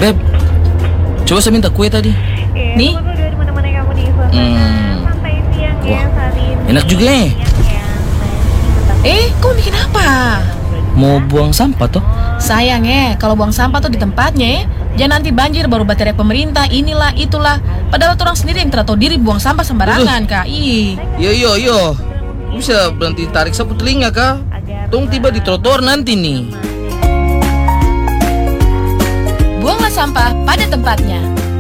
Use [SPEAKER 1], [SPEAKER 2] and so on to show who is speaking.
[SPEAKER 1] Beb, coba saya minta kue tadi.
[SPEAKER 2] Nih. Santai siang ya,
[SPEAKER 1] Wah,
[SPEAKER 2] Salin.
[SPEAKER 1] enak juga ya.
[SPEAKER 3] Kau bikin apa?
[SPEAKER 1] Mau buang sampah toh?
[SPEAKER 3] Sayang kalau buang sampah tuh di tempatnya jangan nanti banjir baru baterai pemerintah inilah itulah. Padahal orang sendiri yang tidak tahu diri buang sampah sembarangan kak. Ih.
[SPEAKER 1] Yo. Bisa berhenti tarik sapu telinga kah? Tong tiba di trotoar nanti nih.
[SPEAKER 3] Buanglah sampah pada tempatnya.